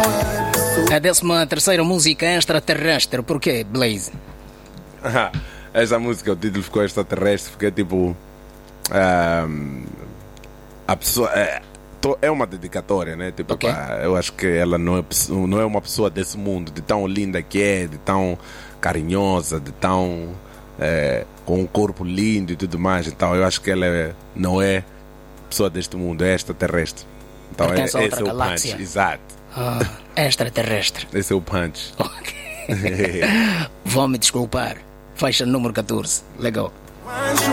A 13ª música extraterrestre, porquê, Blaze? Essa música, o título ficou extraterrestre, porque tipo a pessoa é uma dedicatória, né? Tipo, Okay. eu acho que ela não é uma pessoa desse mundo, de tão linda que é, de tão carinhosa, de tão com um corpo lindo e tudo mais. Então eu acho que ela não é pessoa deste mundo, é extraterrestre. Então Pertence a outra esse é o galáxia. punch, exato. Extraterrestre. Esse é o punch. Vou me desculpar. Faixa número 14. Legal.